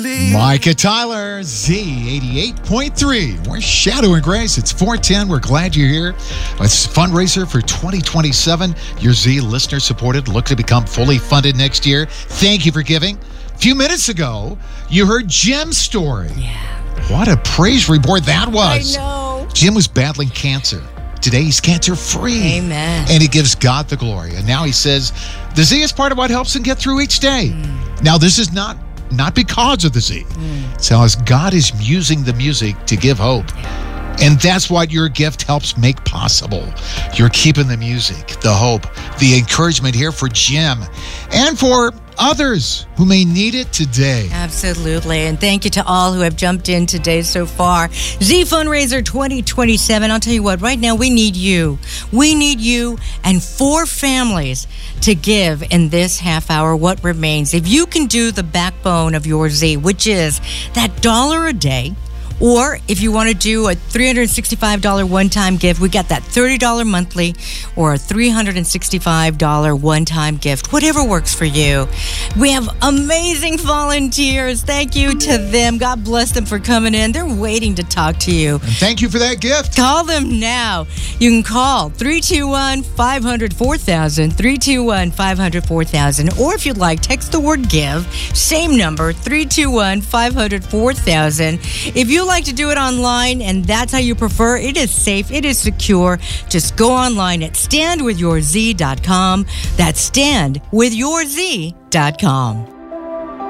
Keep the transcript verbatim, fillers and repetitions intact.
Micah Tyler, Z eighty-eight point three. We're Shadow and Grace. It's four ten. We're glad you're here. It's fundraiser for twenty twenty-seven. Your Z listener supported. Look to become fully funded next year. Thank you for giving. A few minutes ago, you heard Jim's story. Yeah. What a praise report that was. I know. Jim was battling cancer. Today, he's cancer-free. Amen. And he gives God the glory. And now he says, the Z is part of what helps him get through each day. Mm. Now, this is not Not because of the Z. Mm. So as God is using the music to give hope. And that's what your gift helps make possible. You're keeping the music, the hope, the encouragement here for Jim and for others who may need it today. Absolutely. And thank you to all who have jumped in today so far. Z Fundraiser twenty twenty-seven. I'll tell you what, right now we need you. We need you and four families to give in this half hour what remains. If you can do the backbone of your Z, which is that dollar a day, or if you want to do a three hundred sixty-five dollars one-time gift, we got that thirty dollars monthly or a three hundred sixty-five dollars one-time gift, whatever works for you. We have amazing volunteers. Thank you to them. God bless them for coming in. They're waiting to talk to you. And thank you for that gift. Call them now. You can call three two one, five zero zero, four thousand, three two one, five zero zero, four thousand, or if you'd like, text the word GIVE, same number, three two one, five zero zero, four thousand. If you like to do it online and that's how you prefer, it is safe, it is secure. Just go online at stand with your z dot com. That's stand with your z dot com.